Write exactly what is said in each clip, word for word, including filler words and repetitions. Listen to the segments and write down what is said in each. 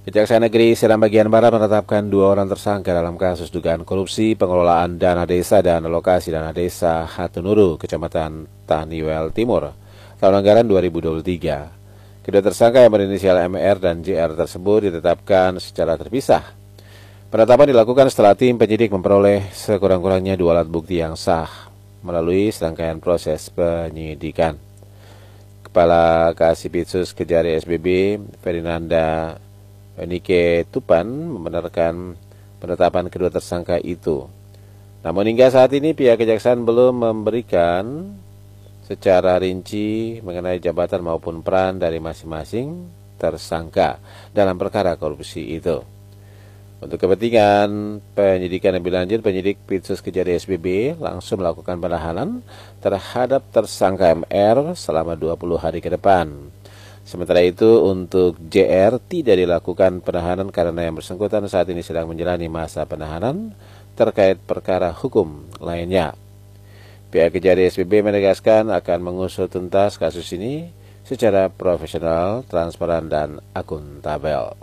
Kejaksaan Negeri Seram Bagian Barat menetapkan dua orang tersangka dalam kasus dugaan korupsi pengelolaan dana desa dan alokasi dana desa Hatunuru, Kecamatan Taniwel Timur, tahun anggaran dua ribu dua puluh tiga. Kedua tersangka yang berinisial M R dan J R tersebut ditetapkan secara terpisah. Penetapan dilakukan setelah tim penyidik memperoleh sekurang-kurangnya dua alat bukti yang sah melalui serangkaian proses penyidikan. Kepala Kasipitsus Kejari S B B, Ferdinanda Nike Tupan, membenarkan penetapan kedua tersangka itu. Namun hingga saat ini pihak kejaksaan belum memberikan secara rinci mengenai jabatan maupun peran dari masing-masing tersangka dalam perkara korupsi itu. Untuk kepentingan penyidikan lebih lanjut, penyidik Pitsus Kejari S B B langsung melakukan penahanan terhadap tersangka M R selama dua puluh hari ke depan. Sementara itu untuk J R tidak dilakukan penahanan karena yang bersangkutan saat ini sedang menjalani masa penahanan terkait perkara hukum lainnya. Pihak Kejari S B B menegaskan akan mengusut tuntas kasus ini secara profesional, transparan, dan akuntabel.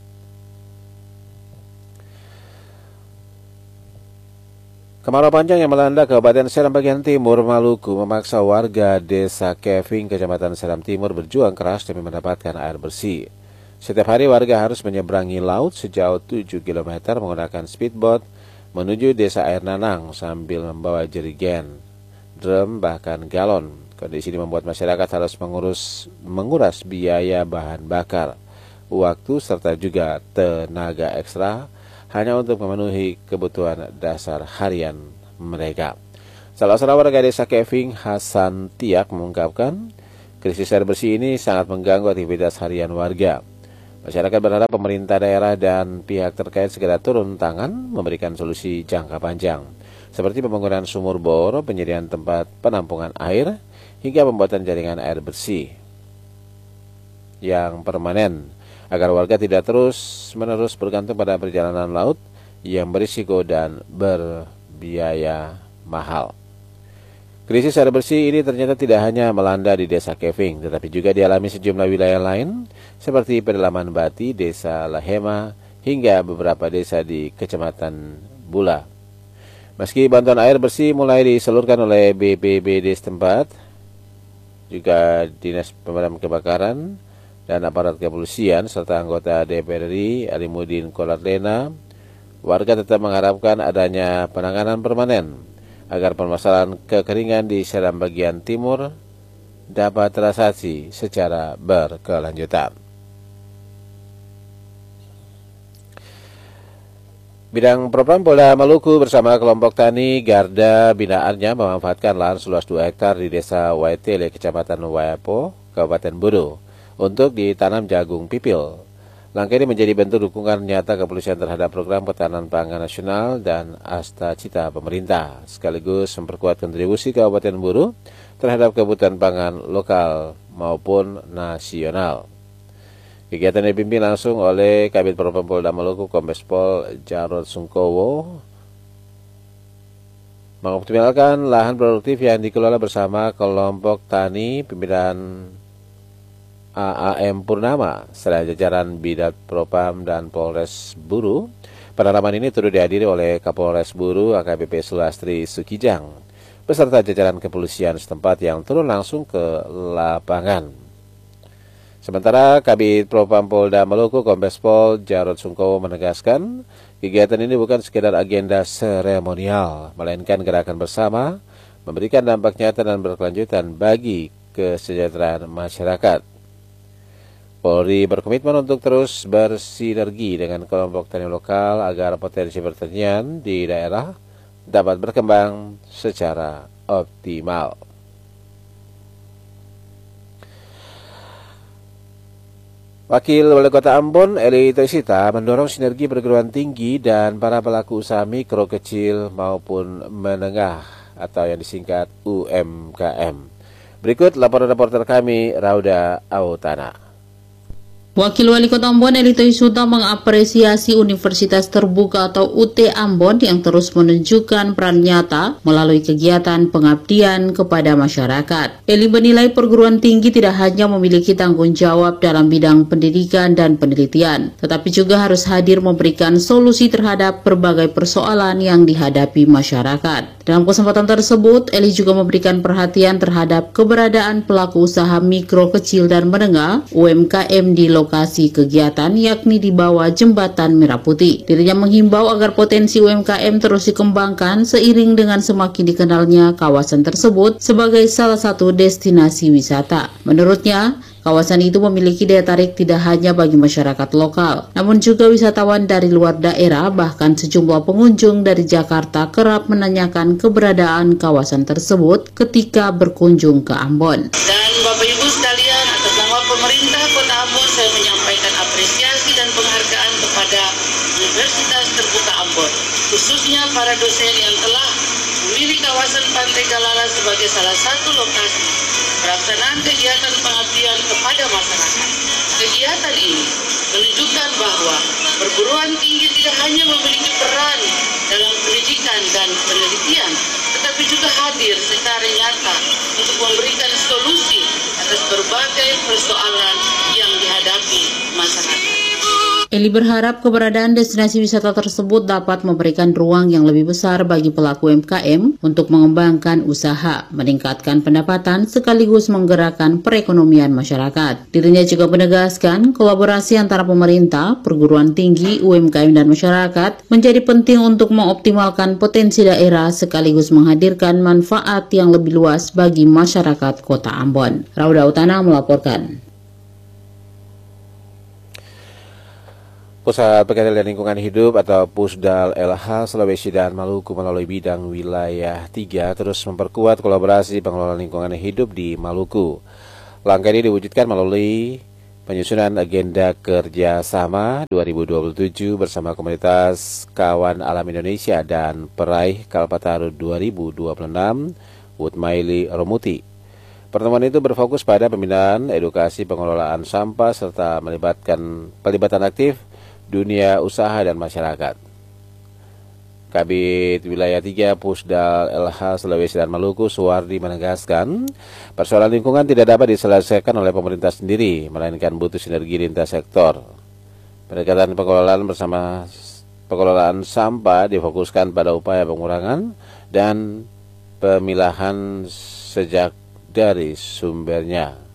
Kemarau panjang yang melanda Kabupaten Seram Bagian Timur, Maluku memaksa warga Desa Keving, Kecamatan Seram Timur berjuang keras demi mendapatkan air bersih. Setiap hari warga harus menyeberangi laut sejauh tujuh kilometer menggunakan speedboat menuju Desa Air Nanang sambil membawa jerigen, drum, bahkan galon. Kondisi ini membuat masyarakat harus mengurus menguras biaya bahan bakar, waktu, serta juga tenaga ekstra hanya untuk memenuhi kebutuhan dasar harian mereka. Salah seorang warga Desa Keving, Hasan Tiak, mengungkapkan krisis air bersih ini sangat mengganggu aktivitas harian warga. Masyarakat berharap pemerintah daerah dan pihak terkait segera turun tangan memberikan solusi jangka panjang, seperti pembangunan sumur bor, penyediaan tempat penampungan air, hingga pembuatan jaringan air bersih yang permanen, agar warga tidak terus-menerus bergantung pada perjalanan laut yang berisiko dan berbiaya mahal. Krisis air bersih ini ternyata tidak hanya melanda di Desa Keving, tetapi juga dialami sejumlah wilayah lain, seperti Pedalaman Bati, Desa Lahema, hingga beberapa desa di Kecamatan Bula. Meski bantuan air bersih mulai disalurkan oleh B P B D setempat, juga Dinas Pemadam Kebakaran, dan aparat kepolisian serta anggota D P R R I Alimuddin Kolardena, warga tetap mengharapkan adanya penanganan permanen agar permasalahan kekeringan di Seram Bagian Timur dapat teratasi secara berkelanjutan. Bidang Propam Polda Maluku bersama kelompok tani Garda binaannya memanfaatkan lahan seluas dua hektar di Desa Waitele, Kecamatan Wayapo, Kabupaten Bodo, untuk ditanam jagung pipil. Langkah ini menjadi bentuk dukungan nyata kepolisian terhadap program Ketahanan Pangan Nasional dan Asta Cita pemerintah, sekaligus memperkuat kontribusi Kabupaten Bodo terhadap kebutuhan pangan lokal maupun nasional. Kegiatan dipimpin langsung oleh Kabid Propam Polda Maluku, Kombes Pol Jarod Sungkowo, mengoptimalkan lahan produktif yang dikelola bersama kelompok tani pimpinan A A M Purnama, selain jajaran Bidat Propam dan Polres Buru. Penanaman ini turut dihadiri oleh Kapolres Buru A K B P Sulastri Sukijang, beserta jajaran kepolisian setempat yang turun langsung ke lapangan. Sementara Kabid Propam Polda Maluku, Kombes Pol Jarod Sungkowo, menegaskan kegiatan ini bukan sekedar agenda seremonial, melainkan gerakan bersama, memberikan dampak nyata dan berkelanjutan bagi kesejahteraan masyarakat. Polri berkomitmen untuk terus bersinergi dengan kelompok tani lokal agar potensi pertanian di daerah dapat berkembang secara optimal. Wakil Wali Kota Ambon, Eli Tesita, mendorong sinergi perguruan tinggi dan para pelaku usaha mikro, kecil maupun menengah atau yang disingkat U M K M. Berikut laporan reporter kami, Rauda Autana. Wakil Wali Kota Ambon Eli Toisuta mengapresiasi Universitas Terbuka atau U T Ambon yang terus menunjukkan peran nyata melalui kegiatan pengabdian kepada masyarakat. Eli menilai perguruan tinggi tidak hanya memiliki tanggung jawab dalam bidang pendidikan dan penelitian, tetapi juga harus hadir memberikan solusi terhadap berbagai persoalan yang dihadapi masyarakat. Dalam kesempatan tersebut, Eli juga memberikan perhatian terhadap keberadaan pelaku usaha mikro, kecil, dan menengah U M K M di lokasi kegiatan, yakni di bawah Jembatan Merah Putih. Dirinya menghimbau agar potensi U M K M terus dikembangkan seiring dengan semakin dikenalnya kawasan tersebut sebagai salah satu destinasi wisata. Menurutnya, kawasan itu memiliki daya tarik tidak hanya bagi masyarakat lokal, namun juga wisatawan dari luar daerah, bahkan sejumlah pengunjung dari Jakarta kerap menanyakan keberadaan kawasan tersebut ketika berkunjung ke Ambon. Dan Bapak Ibu sekalian, atas nama pemerintah Kota Ambon, saya menyampaikan apresiasi dan penghargaan kepada Universitas Terbuka Ambon, khususnya para dosen yang telah memilih kawasan Pantai Galala sebagai salah satu lokasi pelaksanaan kegiatan pengabdian kepada masyarakat. Kegiatan ini menunjukkan bahwa perguruan tinggi tidak hanya memiliki peran dalam pendidikan dan penelitian, tetapi juga hadir secara nyata untuk memberikan solusi atas berbagai persoalan yang dihadapi masyarakat. Eli berharap keberadaan destinasi wisata tersebut dapat memberikan ruang yang lebih besar bagi pelaku U M K M untuk mengembangkan usaha, meningkatkan pendapatan, sekaligus menggerakkan perekonomian masyarakat. Dirinya juga menegaskan kolaborasi antara pemerintah, perguruan tinggi, U M K M, dan masyarakat menjadi penting untuk mengoptimalkan potensi daerah sekaligus menghadirkan manfaat yang lebih luas bagi masyarakat Kota Ambon. Rauda Utana melaporkan. Pusat Pengendalian Lingkungan Hidup atau Pusdal L H Sulawesi dan Maluku melalui bidang wilayah tiga terus memperkuat kolaborasi pengelolaan lingkungan hidup di Maluku. Langkah ini diwujudkan melalui penyusunan agenda kerjasama dua ribu dua puluh tujuh bersama komunitas Kawan Alam Indonesia dan peraih Kalpataru dua ribu dua puluh enam Woodmaili Romuti. Pertemuan itu berfokus pada pembinaan edukasi pengelolaan sampah serta melibatkan pelibatan aktif dunia usaha dan masyarakat. Kabid Wilayah tiga Pusdal L H Sulawesi dan Maluku Suwardi menegaskan, persoalan lingkungan tidak dapat diselesaikan oleh pemerintah sendiri, melainkan butuh sinergi lintas sektor. Pendekatan pengelolaan bersama pengelolaan sampah difokuskan pada upaya pengurangan dan pemilahan sejak dari sumbernya.